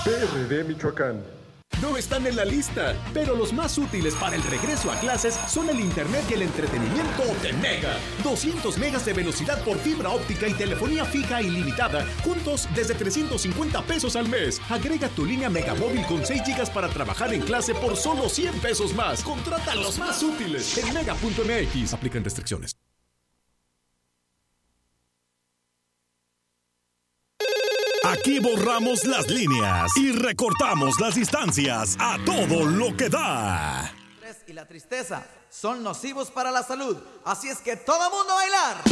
PRD Michoacán. No están en la lista, pero los más útiles para el regreso a clases son el internet y el entretenimiento de Mega. 200 megas de velocidad por fibra óptica y telefonía fija ilimitada, juntos desde 350 pesos al mes. Agrega tu línea Megamóvil con 6 gigas para trabajar en clase por solo 100 pesos más. Contrata los más útiles en mega.mx. Aplican restricciones. Aquí borramos las líneas y recortamos las distancias a todo lo que da. El estrés y la tristeza son nocivos para la salud, así es que todo mundo a bailar.